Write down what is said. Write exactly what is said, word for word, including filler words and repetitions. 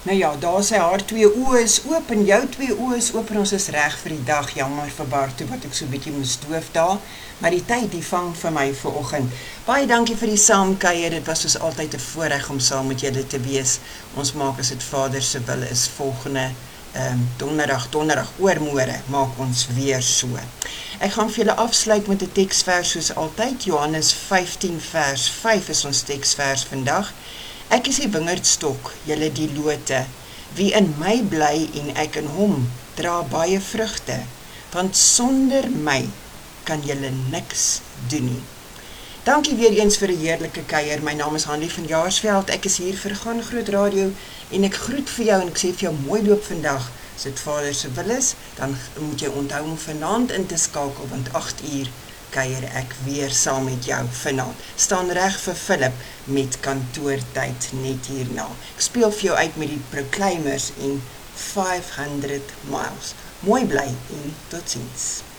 Nou ja, daar sy haar twee oë is oop en jou twee oë is oop en ons is reg vir die dag. Jammer vir Bartu wat ek so 'n bietjie moes doof daar, maar die tyd die vang vir my vir oggend. Baie dankie vir die saamkuier. Dit was soos altyd 'n voorreg om saam met julle te wees. Ons maak as dit Vader se wil is volgende um, donderdag, donderdag oormôre maak ons weer so. Ek gaan vir julle afsluit met 'n teksvers soos altyd. Johannes vyftien vers vyf is ons teksvers vandag. Ek is die wingerdstok, julle die lote. Wie in my bly en ek in hom, dra baie vrugte, want sonder my kan julle niks doen nie. Dankie weer eens vir 'n heerlike kuier. My naam is Hanlie van Jaarsveld. Ek is hier vir Gaan Groot Radio en ek groet vir jou en ek sê vir jou mooi loop vandag. As dit Vader se wil is, dan moet jy onthou om vanaand in te skakel, want agt uur kuier ek weer saam met jou vanaand. Staan reg vir Philip met kantoortyd net hierna. Ek speel vir jou uit met die Proclaimers en five hundred miles. Mooi bly en totsiens.